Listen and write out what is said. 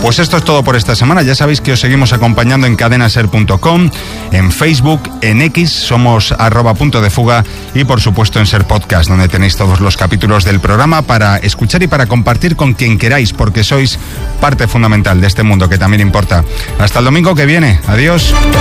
Pues esto es todo por esta semana. Ya sabéis que os seguimos acompañando en cadenaser.com, en Facebook, en X, somos @puntodefuga y por supuesto en Ser Podcast, donde tenéis todos los capítulos del programa para escuchar y para compartir con quien queráis, porque sois parte fundamental de este mundo que también importa. Hasta el domingo que viene. Adiós.